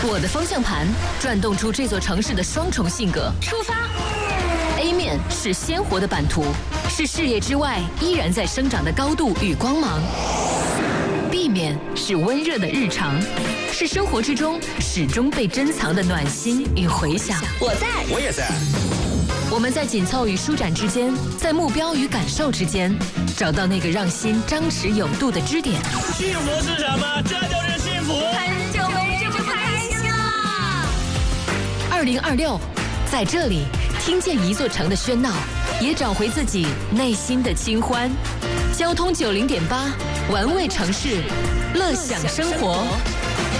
我的方向盘转动出这座城市的双重性格。出发。A 面是鲜活的版图，是视野之外依然在生长的高度与光芒。B 面是温热的日常，是生活之中始终被珍藏的暖心与回响。 我在， 我也在。 我们在紧凑与舒展之间，在目标与感受之间，找到那个让心张弛有度的支点。 幸福是什么？这就是幸福。 很久没这么开心了。 2026，在这里听见一座城的喧闹，也找回自己内心的清欢。交通90.8，玩味城市，乐享生活。